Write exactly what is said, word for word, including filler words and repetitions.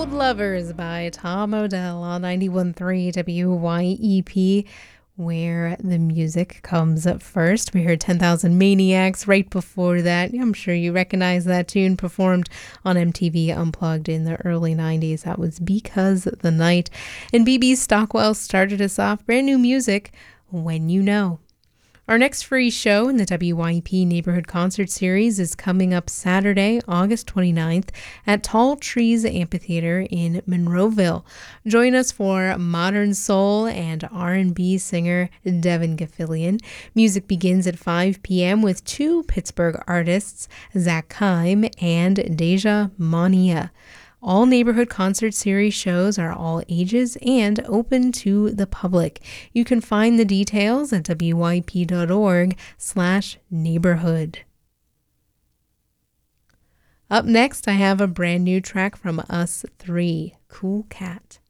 Old Lovers by Tom Odell on ninety-one point three W Y E P, where the music comes up first. We heard ten thousand Maniacs right before that. I'm sure you recognize that tune, performed on M T V Unplugged in the early nineties. That was Because the Night. And B B Stockwell started us off, brand new music, When You Know. Our next free show in the W Y E P Neighborhood Concert Series is coming up Saturday, August twenty-ninth at Tall Trees Amphitheater in Monroeville. Join us for modern soul and R and B singer Devin Gaffilian. Music begins at five p.m. with two Pittsburgh artists, Zach Kime and Deja Mania. All Neighborhood Concert Series shows are all ages and open to the public. You can find the details at W Y P dot org slash neighborhood. Up next, I have a brand new track from Us Three, Cool Cat.